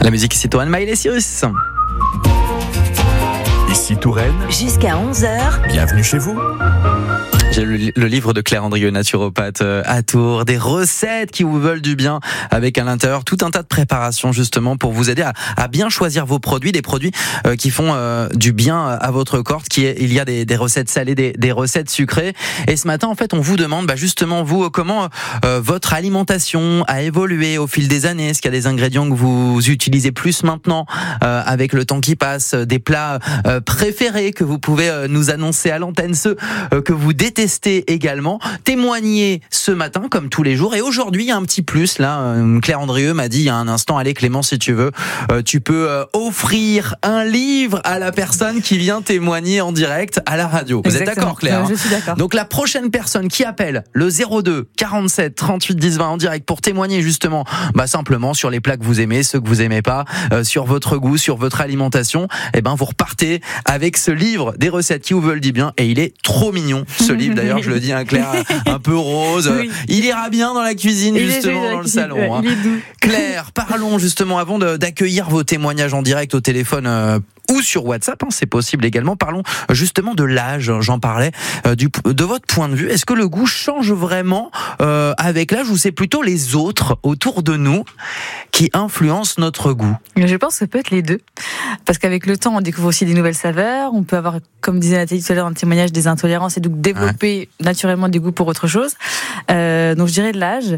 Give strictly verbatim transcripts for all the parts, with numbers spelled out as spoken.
La musique, c'est Touraine, Miley Cyrus. Ici Touraine. Jusqu'à onze heures. Bienvenue chez vous. J'ai le, le livre de Claire Andrieux, naturopathe à Tours, des recettes qui vous veulent du bien, avec à l'intérieur tout un tas de préparations justement pour vous aider à, à bien choisir vos produits, des produits euh, qui font euh, du bien à votre corps. Qui est, il y a des, des recettes salées, des, des recettes sucrées. Et ce matin, en fait, on vous demande bah, justement vous comment euh, votre alimentation a évolué au fil des années. Est-ce qu'il y a des ingrédients que vous utilisez plus maintenant euh, avec le temps qui passe, des plats euh, préférés que vous pouvez euh, nous annoncer à l'antenne, ceux euh, que vous détestez également, témoigner ce matin comme tous les jours. Et aujourd'hui il y a un petit plus là, Claire Andrieux m'a dit il y a un instant, allez Clément, si tu veux euh, tu peux euh, offrir un livre à la personne qui vient témoigner en direct à la radio. Vous Exactement. Êtes d'accord Claire? euh, Je suis d'accord. Donc la prochaine personne qui appelle le zéro deux quarante-sept trente-huit dix vingt en direct pour témoigner justement bah simplement sur les plats que vous aimez, ceux que vous aimez pas, euh, sur votre goût, sur votre alimentation, et ben vous repartez avec ce livre des recettes qui vous veulent du bien. Et il est trop mignon ce livre. D'ailleurs, je le dis, hein, Claire, un peu rose. Oui. Il ira bien dans la cuisine, Il justement, est dans le cuisine, salon. ouais, Hein. il est doux. Claire, parlons justement, avant de, d'accueillir vos témoignages en direct au téléphone euh, ou sur WhatsApp, hein, c'est possible également. Parlons justement de l'âge, j'en parlais. Euh, du, de votre point de vue, est-ce que le goût change vraiment euh, avec l'âge, ou c'est plutôt les autres autour de nous qui influencent notre goût? Je pense que ça peut être les deux. Parce qu'avec le temps, on découvre aussi des nouvelles saveurs. On peut avoir, comme disait Nathalie tout à l'heure dans le témoignage, des intolérances et donc développer ouais. naturellement des goûts pour autre chose. Euh, donc je dirais de l'âge.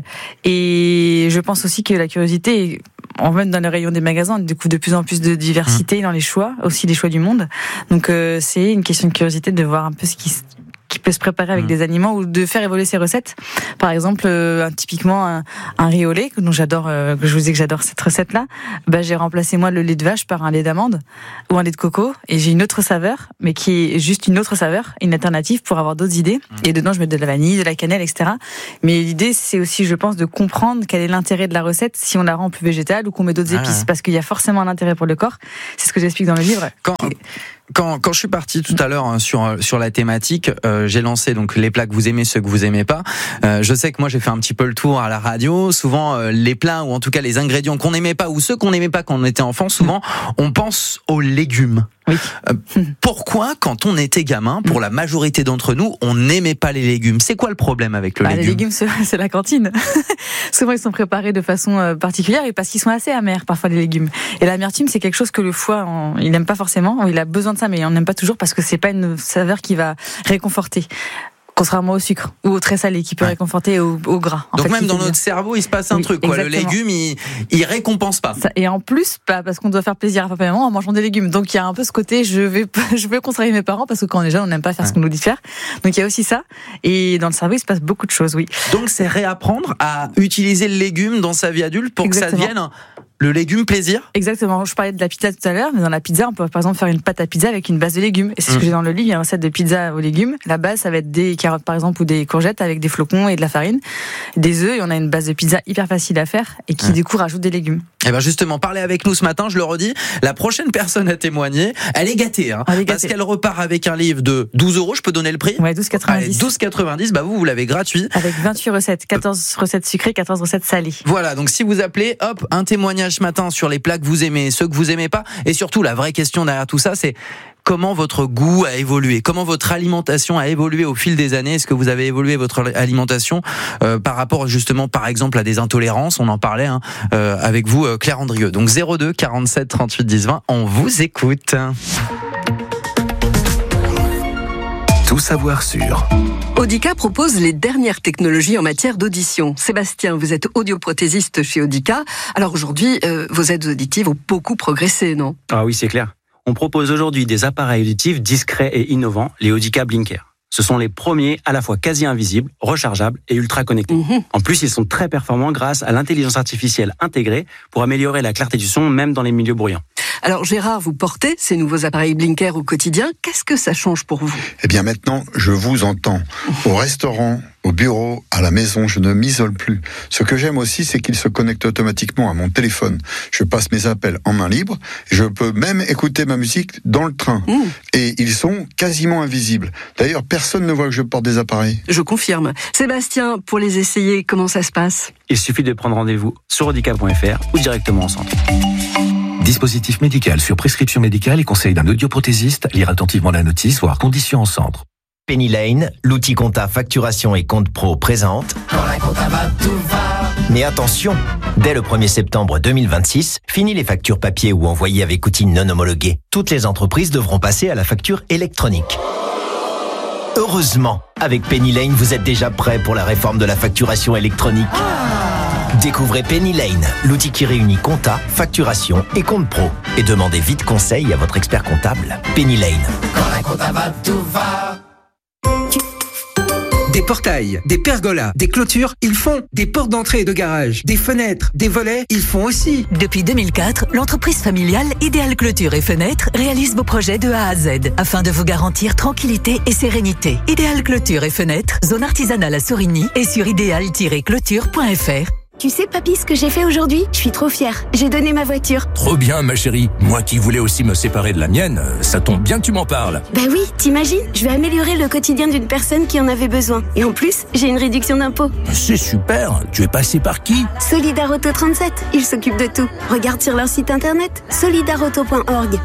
Et je pense aussi que la curiosité, on va même dans le rayon des magasins, on découvre de plus en plus de diversité mmh. dans les choix, aussi les choix du monde. Donc euh, c'est une question de curiosité de voir un peu ce qui se qui peut se préparer avec mmh. des aliments, ou de faire évoluer ses recettes. Par exemple, euh, typiquement un, un riz au lait, dont j'adore, euh, que je vous dis que j'adore cette recette-là. Bah, j'ai remplacé moi le lait de vache par un lait d'amande ou un lait de coco, et j'ai une autre saveur, mais qui est juste une autre saveur, une alternative pour avoir d'autres idées. Mmh. Et dedans, je mets de la vanille, de la cannelle, et cetera. Mais l'idée, c'est aussi, je pense, de comprendre quel est l'intérêt de la recette si on la rend plus végétale ou qu'on met d'autres ah. épices, parce qu'il y a forcément un intérêt pour le corps. C'est ce que j'explique dans le livre. Quand... Quand, quand je suis parti tout à l'heure hein, sur sur la thématique, euh, j'ai lancé donc les plats que vous aimez, ceux que vous aimez pas. Euh, je sais que moi j'ai fait un petit peu le tour à la radio. Souvent euh, les plats, ou en tout cas les ingrédients qu'on n'aimait pas, ou ceux qu'on n'aimait pas quand on était enfant, souvent on pense aux légumes. Oui. Euh, pourquoi, quand on était gamin, pour la majorité d'entre nous, on n'aimait pas les légumes? C'est quoi le problème avec le bah, légume? Les légumes, c'est, c'est la cantine. Souvent, ils sont préparés de façon euh, particulière, et parce qu'ils sont assez amers, parfois, les légumes. Et l'amertume, c'est quelque chose que le foie, on, il n'aime pas forcément. Il a besoin de ça, mais on n'aime pas toujours parce que c'est pas une saveur qui va réconforter. Contrairement au sucre ou au très salé qui peut ouais. réconforter au, au gras. En Donc fait, même dans notre cerveau, il se passe un oui, truc. Quoi. Le légume, il, il récompense pas. Ça, et en plus, pas parce qu'on doit faire plaisir à papa et maman en mangeant des légumes. Donc il y a un peu ce côté, je vais, je veux contrarier mes parents parce que quand on est jeune, on n'aime pas faire ouais. ce qu'on nous dit de faire. Donc il y a aussi ça. Et dans le cerveau, il se passe beaucoup de choses, oui. Donc c'est réapprendre à utiliser le légume dans sa vie adulte pour Exactement. que ça devienne un... Le légume plaisir? Exactement. Je parlais de la pizza tout à l'heure, mais dans la pizza, on peut par exemple faire une pâte à pizza avec une base de légumes. Et c'est mmh. ce que j'ai dans le livre, il y a une recette de pizza aux légumes. La base, ça va être des carottes par exemple, ou des courgettes avec des flocons et de la farine, des œufs, et on a une base de pizza hyper facile à faire et qui mmh. du coup rajoute des légumes. Et ben justement, parlez avec nous ce matin, je le redis, la prochaine personne à témoigner, elle est gâtée, hein, elle est gâtée. Parce qu'elle repart avec un livre de douze euros, je peux donner le prix? Ouais, douze quatre-vingt-dix. douze quatre-vingt-dix, bah vous, vous l'avez gratuit. Avec vingt-huit recettes, quatorze recettes sucrées, quatorze recettes salées. Voilà, donc si vous appelez, hop, un témoignage ce matin sur les plats que vous aimez, ceux que vous aimez pas, et surtout la vraie question derrière tout ça, c'est comment votre goût a évolué, comment votre alimentation a évolué au fil des années. Est-ce que vous avez évolué votre alimentation euh, par rapport justement par exemple à des intolérances? On en parlait hein, euh, avec vous euh, Claire Andrieux. Donc zéro deux quarante-sept trente-huit dix vingt, on vous écoute. Tout savoir sur Audica propose les dernières technologies en matière d'audition. Sébastien, vous êtes audioprothésiste chez Audica. Alors aujourd'hui, euh, vos aides auditives ont beaucoup progressé, non? Ah oui, c'est clair. On propose aujourd'hui des appareils auditifs discrets et innovants, les Audica Blinker. Ce sont les premiers à la fois quasi invisibles, rechargeables et ultra connectés. Mmh. En plus, ils sont très performants grâce à l'intelligence artificielle intégrée pour améliorer la clarté du son, même dans les milieux bruyants. Alors Gérard, vous portez ces nouveaux appareils Blinker au quotidien. Qu'est-ce que ça change pour vous? Eh bien maintenant, je vous entends. Au restaurant, au bureau, à la maison, je ne m'isole plus. Ce que j'aime aussi, c'est qu'ils se connectent automatiquement à mon téléphone. Je passe mes appels en main libre. Je peux même écouter ma musique dans le train. Mmh. Et ils sont quasiment invisibles. D'ailleurs, personne ne voit que je porte des appareils. Je confirme. Sébastien, pour les essayer, comment ça se passe? Il suffit de prendre rendez-vous sur audica point f r ou directement au centre. Dispositif médical sur prescription médicale et conseil d'un audioprothésiste. Lire attentivement la notice, voire conditions en centre. Penny Lane, l'outil compta facturation et compte pro présente. Quand la compta va, tout va. Mais attention, dès le premier septembre deux mille vingt-six, fini les factures papier ou envoyées avec outils non homologués. Toutes les entreprises devront passer à la facture électronique. Heureusement, avec Penny Lane, vous êtes déjà prêt pour la réforme de la facturation électronique. Découvrez Penny Lane, l'outil qui réunit compta, facturation et compte pro. Et demandez vite conseil à votre expert comptable. Penny Lane. Quand la compta va, tout va. Des portails, des pergolas, des clôtures, ils font. Des portes d'entrée et de garage, des fenêtres, des volets, ils font aussi. Depuis deux mille quatre, l'entreprise familiale Idéal Clôture et Fenêtres réalise vos projets de A à Z afin de vous garantir tranquillité et sérénité. Idéal Clôture et Fenêtres, zone artisanale à Sorigny et sur idéal tiret clôture point f r. Tu sais, papy, ce que j'ai fait aujourd'hui? Je suis trop fière. J'ai donné ma voiture. Trop bien, ma chérie. Moi qui voulais aussi me séparer de la mienne, ça tombe bien que tu m'en parles. Bah oui, t'imagines? Je vais améliorer le quotidien d'une personne qui en avait besoin. Et en plus, j'ai une réduction d'impôt. C'est super. Tu es passé par qui? Solidarauto trente-sept. Ils s'occupent de tout. Regarde sur leur site internet, solidarauto point org.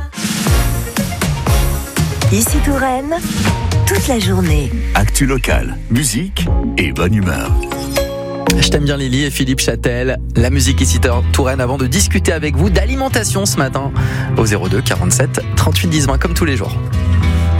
Ici Touraine, toute la journée. Actu locale, musique et bonne humeur. Je t'aime bien Lily et Philippe Châtel, la musique ici Touraine, avant de discuter avec vous d'alimentation ce matin au zéro deux quarante-sept trente-huit dix vingt comme tous les jours.